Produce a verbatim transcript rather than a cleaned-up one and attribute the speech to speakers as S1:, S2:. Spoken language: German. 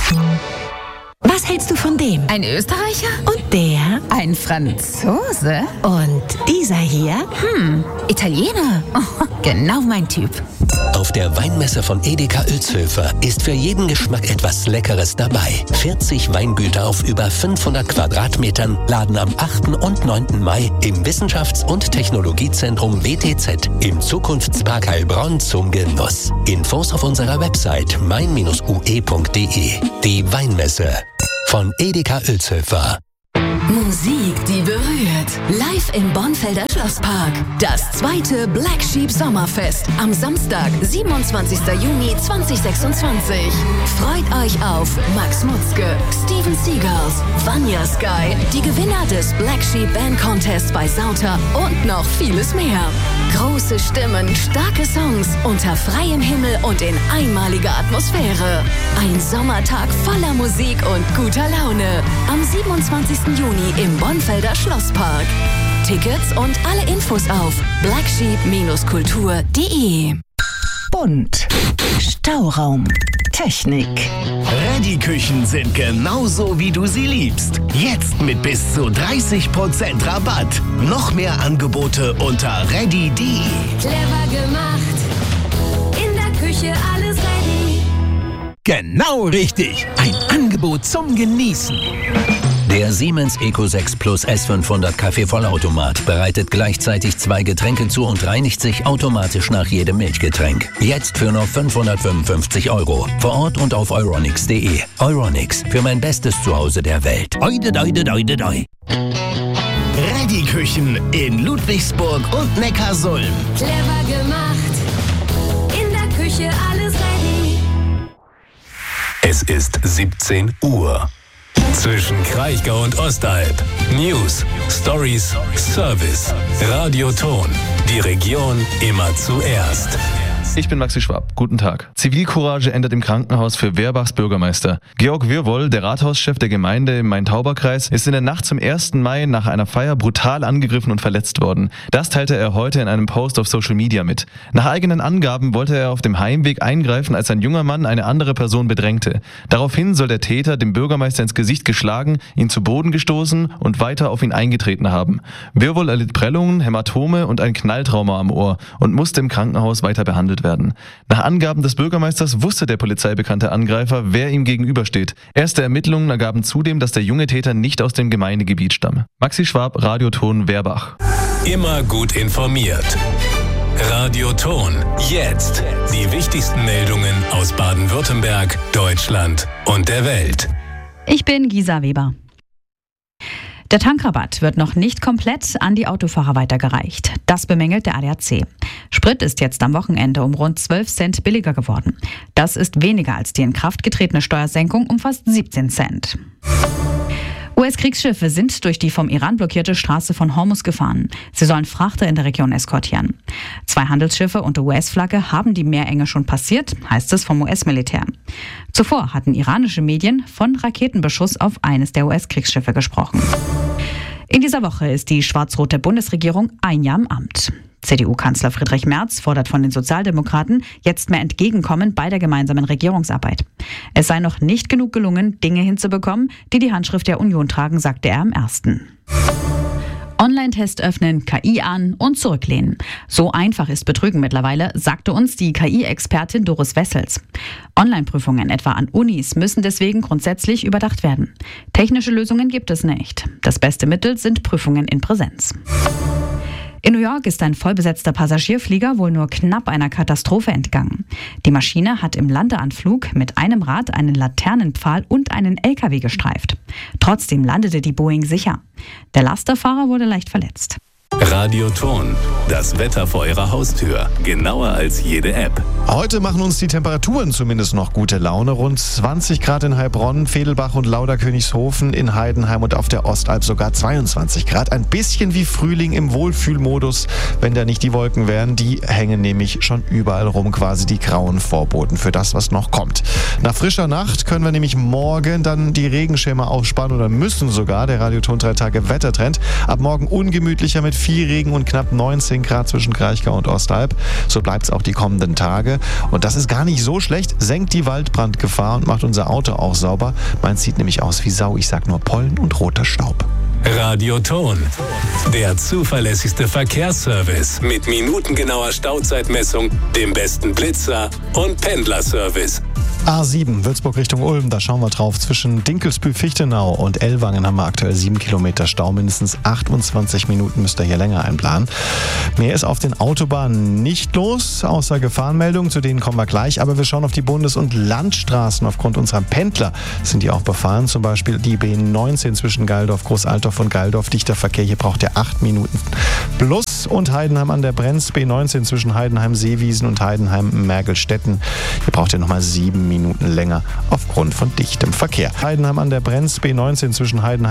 S1: Was hältst du von dem?
S2: Ein Österreicher?
S1: Und der?
S2: Ein Franzose?
S1: Und dieser hier?
S2: Hm, Italiener. Oh, genau mein Typ.
S3: Auf der Weinmesse von Edeka Uelzhöfer ist für jeden Geschmack etwas Leckeres dabei. vierzig Weingüter auf über fünfhundert Quadratmetern laden am achten und neunten Mai im Wissenschafts- und Technologiezentrum W T Z im Zukunftspark Heilbronn zum Genuss. Infos auf unserer Website mein Bindestrich u e punkt d e. Die Weinmesse von Edeka Uelzhöfer.
S4: Musik, die berührt. Live im Bornfelder Schlosspark. Das zweite Black Sheep Sommerfest am Samstag, siebenundzwanzigsten Juni zweitausendsechsundzwanzig. Freut euch auf Max Mutzke, Steven Seagulls, Vanya Sky, die Gewinner des Black Sheep Band Contest bei Sauter und noch vieles mehr. Große Stimmen, starke Songs, unter freiem Himmel und in einmaliger Atmosphäre. Ein Sommertag voller Musik und guter Laune. Am siebenundzwanzigsten Juni im Bornfelder Schlosspark. Tickets und alle Infos auf black sheep Bindestrich kultur punkt d e.
S1: Bunt. Stauraum. Technik.
S5: Reddy-Küchen sind genauso, wie du sie liebst. Jetzt mit bis zu dreißig Prozent Rabatt. Noch mehr Angebote unter reddy punkt d e.
S6: Clever gemacht. In der Küche alles ready.
S7: Genau richtig. Ein Angebot zum Genießen.
S3: Der Siemens Eco sechs Plus S fünfhundert Kaffee-Vollautomat bereitet gleichzeitig zwei Getränke zu und reinigt sich automatisch nach jedem Milchgetränk. Jetzt für nur fünfhundertfünfundfünfzig Euro. Vor Ort und auf euronics punkt d e. Euronics, für mein bestes Zuhause der Welt. Oide, oide, oide, oide.
S5: Reddy-Küchen in Ludwigsburg und Neckarsulm.
S6: Clever gemacht. In der Küche alles ready.
S8: Es ist siebzehn Uhr. Zwischen Kraichgau und Ostalb. News, Stories, Service. Radioton. Die Region immer zuerst.
S9: Ich bin Maxi Schwab. Guten Tag. Zivilcourage endet im Krankenhaus für Werbachs Bürgermeister. Georg Wirwoll, der Rathauschef der Gemeinde im Main-Tauber-Kreis, ist in der Nacht zum ersten Mai nach einer Feier brutal angegriffen und verletzt worden. Das teilte er heute in einem Post auf Social Media mit. Nach eigenen Angaben wollte er auf dem Heimweg eingreifen, als ein junger Mann eine andere Person bedrängte. Daraufhin soll der Täter dem Bürgermeister ins Gesicht geschlagen, ihn zu Boden gestoßen und weiter auf ihn eingetreten haben. Wirwoll erlitt Prellungen, Hämatome und ein Knalltrauma am Ohr und musste im Krankenhaus weiter behandelt werden. Nach Angaben des Bürgermeisters wusste der polizeibekannte Angreifer, wer ihm gegenübersteht. Erste Ermittlungen ergaben zudem, dass der junge Täter nicht aus dem Gemeindegebiet stamme. Maxi Schwab, Radioton Werbach.
S8: Immer gut informiert. Radioton. Jetzt. Die wichtigsten Meldungen aus Baden-Württemberg, Deutschland und der Welt.
S10: Ich bin Gisa Weber. Der Tankrabatt wird noch nicht komplett an die Autofahrer weitergereicht. Das bemängelt der A D A C. Sprit ist jetzt am Wochenende um rund zwölf Cent billiger geworden. Das ist weniger als die in Kraft getretene Steuersenkung um fast siebzehn Cent. U S-Kriegsschiffe sind durch die vom Iran blockierte Straße von Hormuz gefahren. Sie sollen Frachter in der Region eskortieren. Zwei Handelsschiffe unter U S-Flagge haben die Meerenge schon passiert, heißt es vom U S-Militär. Zuvor hatten iranische Medien von Raketenbeschuss auf eines der U S-Kriegsschiffe gesprochen. In dieser Woche ist die schwarz-rote Bundesregierung ein Jahr im Amt. C D U-Kanzler Friedrich Merz fordert von den Sozialdemokraten jetzt mehr Entgegenkommen bei der gemeinsamen Regierungsarbeit. Es sei noch nicht genug gelungen, Dinge hinzubekommen, die die Handschrift der Union tragen, sagte er am ersten Online-Test öffnen, K I an und zurücklehnen. So einfach ist Betrügen mittlerweile, sagte uns die K I-Expertin Doris Wessels. Online-Prüfungen etwa an Unis müssen deswegen grundsätzlich überdacht werden. Technische Lösungen gibt es nicht. Das beste Mittel sind Prüfungen in Präsenz. In New York ist ein vollbesetzter Passagierflieger wohl nur knapp einer Katastrophe entgangen. Die Maschine hat im Landeanflug mit einem Rad einen Laternenpfahl und einen L K W gestreift. Trotzdem landete die Boeing sicher. Der Lasterfahrer wurde leicht verletzt.
S8: Radioton. Das Wetter vor Ihrer Haustür. Genauer als jede App.
S11: Heute machen uns die Temperaturen zumindest noch gute Laune. Rund zwanzig Grad in Heilbronn, Vedelbach und Lauderkönigshofen, in Heidenheim und auf der Ostalb sogar zweiundzwanzig Grad. Ein bisschen wie Frühling im Wohlfühlmodus, wenn da nicht die Wolken wären. Die hängen nämlich schon überall rum, quasi die grauen Vorboten für das, was noch kommt. Nach frischer Nacht können wir nämlich morgen dann die Regenschirme aufspannen oder müssen sogar. Der Radioton drei Tage Wettertrend. Ab morgen ungemütlicher mit viel Regen und knapp neunzehn Grad zwischen Kraichgau und Ostalb. So bleibt es auch die kommenden Tage. Und das ist gar nicht so schlecht, senkt die Waldbrandgefahr und macht unser Auto auch sauber. Meins sieht nämlich aus wie Sau. Ich sag nur Pollen und roter Staub.
S8: Radioton, der zuverlässigste Verkehrsservice mit minutengenauer Stauzeitmessung, dem besten Blitzer und Pendlerservice.
S11: A sieben, Würzburg Richtung Ulm, da schauen wir drauf. Zwischen Dinkelsbühl-Fichtenau und Ellwangen haben wir aktuell sieben Kilometer Stau. Mindestens achtundzwanzig Minuten müsst ihr hier länger einplanen. Mehr ist auf den Autobahnen nicht los, außer Gefahrenmeldungen, zu denen kommen wir gleich. Aber wir schauen auf die Bundes- und Landstraßen. Aufgrund unserer Pendler sind die auch befahren. Zum Beispiel die B neunzehn zwischen Geildorf, Großaltorf und Geildorf. Dichter Verkehr, hier braucht ihr acht Minuten plus. Und Heidenheim an der Brenz, B neunzehn zwischen Heidenheim-Seewiesen und Heidenheim-Mergelstetten. Hier braucht ihr nochmal sieben Minuten länger aufgrund von dichtem Verkehr. Heidenheim an der Brenz, B neunzehn zwischen Heidenheim